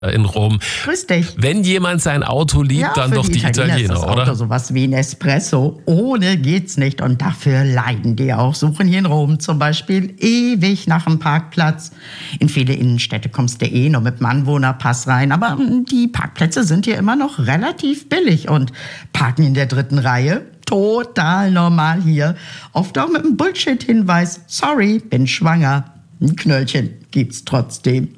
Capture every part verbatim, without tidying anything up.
in Rom. Grüß dich. Wenn jemand sein Auto liebt, ja, dann doch die, die Italiener, ist das oder? Auto sowas wie ein Espresso. Ohne geht's nicht. Und dafür leiden die auch. Suchen hier in Rom zum Beispiel ewig nach einem Parkplatz. In viele Innenstädte kommst du eh nur mit dem Anwohnerpass rein. Aber die Parkplätze sind hier immer noch relativ billig. Und parken in der dritten Reihe, total normal hier. Oft auch mit einem Bullshit-Hinweis. Sorry, bin schwanger. Ein Knöllchen gibt's trotzdem.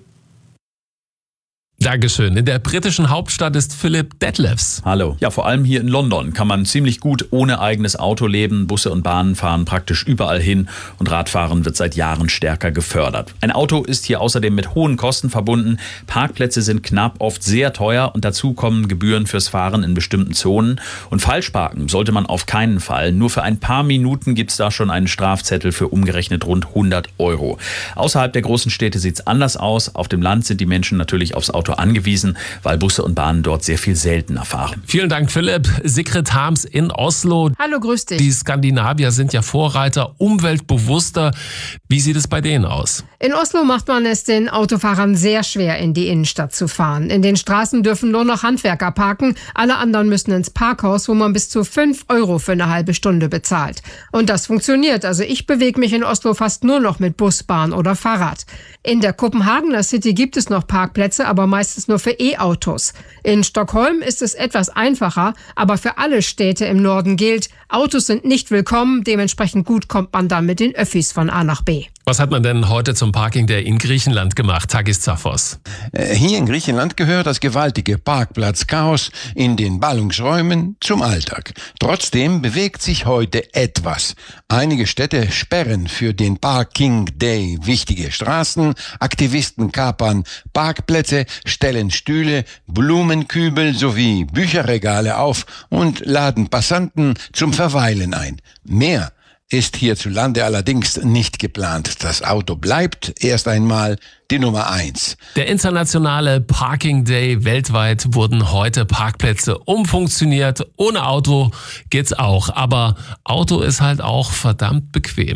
Dankeschön. In der britischen Hauptstadt ist Philipp Detlefs. Hallo. Ja, vor allem hier in London kann man ziemlich gut ohne eigenes Auto leben. Busse und Bahnen fahren praktisch überall hin und Radfahren wird seit Jahren stärker gefördert. Ein Auto ist hier außerdem mit hohen Kosten verbunden. Parkplätze sind knapp, oft sehr teuer und dazu kommen Gebühren fürs Fahren in bestimmten Zonen. Und Falschparken sollte man auf keinen Fall. Nur für ein paar Minuten gibt es da schon einen Strafzettel für umgerechnet rund hundert Euro. Außerhalb der großen Städte sieht es anders aus. Auf dem Land sind die Menschen natürlich aufs Auto angewiesen, weil Busse und Bahnen dort sehr viel seltener fahren. Vielen Dank, Philipp. Sigrid Harms in Oslo. Hallo, grüß dich. Die Skandinavier sind ja Vorreiter, umweltbewusster. Wie sieht es bei denen aus? In Oslo macht man es den Autofahrern sehr schwer, in die Innenstadt zu fahren. In den Straßen dürfen nur noch Handwerker parken. Alle anderen müssen ins Parkhaus, wo man bis zu fünf Euro für eine halbe Stunde bezahlt. Und das funktioniert. Also ich bewege mich in Oslo fast nur noch mit Bus, Bahn oder Fahrrad. In der Kopenhagener City gibt es noch Parkplätze, aber meistens nur für E-Autos. In Stockholm ist es etwas einfacher, aber für alle Städte im Norden gilt, Autos sind nicht willkommen, dementsprechend gut kommt man dann mit den Öffis von A nach B. Was hat man denn heute zum Parking Day in Griechenland gemacht? Takis Zaphos. Hier in Griechenland gehört das gewaltige Parkplatzchaos in den Ballungsräumen zum Alltag. Trotzdem bewegt sich heute etwas. Einige Städte sperren für den Parking Day wichtige Straßen, Aktivisten kapern Parkplätze, stellen Stühle, Blumenkübel sowie Bücherregale auf und laden Passanten zum Verweilen ein. Mehr ist hierzulande allerdings nicht geplant. Das Auto bleibt erst einmal die Nummer eins. Der internationale Parking Day. Weltweit wurden heute Parkplätze umfunktioniert. Ohne Auto geht's auch. Aber Auto ist halt auch verdammt bequem.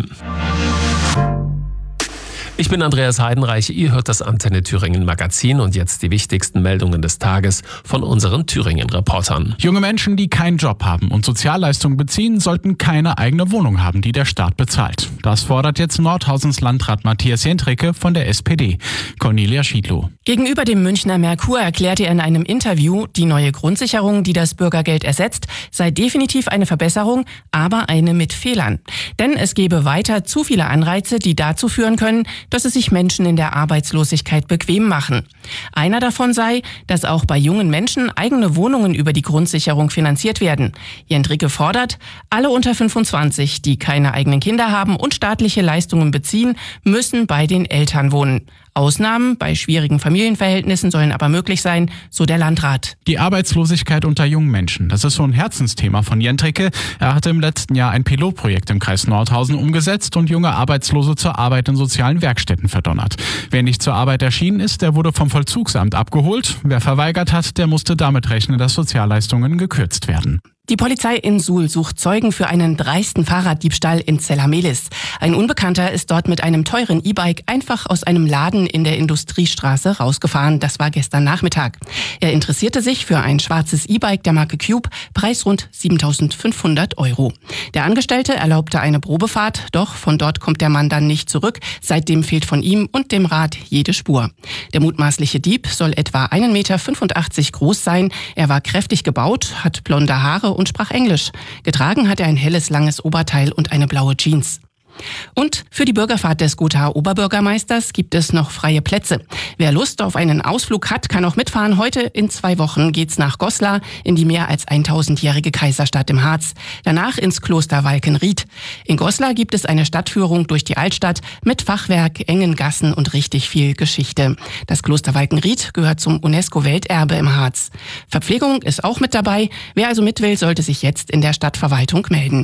Ich bin Andreas Heidenreich, ihr hört das Antenne Thüringen Magazin und jetzt die wichtigsten Meldungen des Tages von unseren Thüringen-Reportern. Junge Menschen, die keinen Job haben und Sozialleistungen beziehen, sollten keine eigene Wohnung haben, die der Staat bezahlt. Das fordert jetzt Nordhausens Landrat Matthias Jentricke von der S P D. Cornelia Schiedlow. Gegenüber dem Münchner Merkur erklärte er in einem Interview, die neue Grundsicherung, die das Bürgergeld ersetzt, sei definitiv eine Verbesserung, aber eine mit Fehlern. Denn es gebe weiter zu viele Anreize, die dazu führen können, dass es sich Menschen in der Arbeitslosigkeit bequem machen. Einer davon sei, dass auch bei jungen Menschen eigene Wohnungen über die Grundsicherung finanziert werden. Jentricke fordert, alle unter fünfundzwanzig, die keine eigenen Kinder haben und staatliche Leistungen beziehen, müssen bei den Eltern wohnen. Ausnahmen bei schwierigen Familienverhältnissen sollen aber möglich sein, so der Landrat. Die Arbeitslosigkeit unter jungen Menschen, das ist so ein Herzensthema von Jentricke. Er hatte im letzten Jahr ein Pilotprojekt im Kreis Nordhausen umgesetzt und junge Arbeitslose zur Arbeit in sozialen Werkstätten verdonnert. Wer nicht zur Arbeit erschienen ist, der wurde vom Vollzugsamt abgeholt. Wer verweigert hat, der musste damit rechnen, dass Sozialleistungen gekürzt werden. Die Polizei in Suhl sucht Zeugen für einen dreisten Fahrraddiebstahl in Zellamelis. Ein Unbekannter ist dort mit einem teuren E-Bike einfach aus einem Laden in der Industriestraße rausgefahren. Das war gestern Nachmittag. Er interessierte sich für ein schwarzes E-Bike der Marke Cube, Preis rund siebentausendfünfhundert Euro. Der Angestellte erlaubte eine Probefahrt, doch von dort kommt der Mann dann nicht zurück. Seitdem fehlt von ihm und dem Rad jede Spur. Der mutmaßliche Dieb soll etwa einen Meter fünfundachtzig groß sein. Er war kräftig gebaut, hat blonde Haare und sprach Englisch. Getragen hat er ein helles, langes Oberteil und eine blaue Jeans. Und für die Bürgerfahrt des Gothaer Oberbürgermeisters gibt es noch freie Plätze. Wer Lust auf einen Ausflug hat, kann auch mitfahren. Heute in zwei Wochen geht's nach Goslar in die mehr als tausendjährige Kaiserstadt im Harz. Danach ins Kloster Walkenried. In Goslar gibt es eine Stadtführung durch die Altstadt mit Fachwerk, engen Gassen und richtig viel Geschichte. Das Kloster Walkenried gehört zum UNESCO-Welterbe im Harz. Verpflegung ist auch mit dabei. Wer also mit will, sollte sich jetzt in der Stadtverwaltung melden.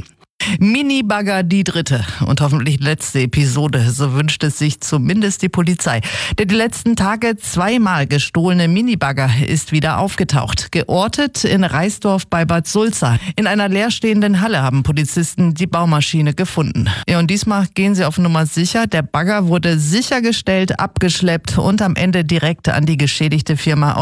Minibagger die dritte und hoffentlich letzte Episode, so wünscht es sich zumindest die Polizei. Der die letzten Tage zweimal gestohlene Minibagger ist wieder aufgetaucht. Geortet in Reisdorf bei Bad Sulza. In einer leerstehenden Halle haben Polizisten die Baumaschine gefunden. Ja, und diesmal gehen sie auf Nummer sicher. Der Bagger wurde sichergestellt, abgeschleppt und am Ende direkt an die geschädigte Firma